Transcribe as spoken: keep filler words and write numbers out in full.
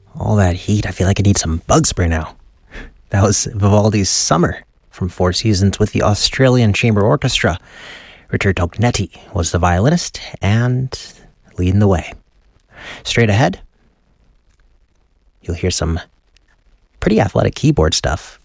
All that heat, I feel like I need some bug spray now. That was Vivaldi's Summer from Four Seasons with the Australian Chamber Orchestra. Richard Tognetti was the violinist and leading the way. Straight ahead, you'll hear some pretty athletic keyboard stuff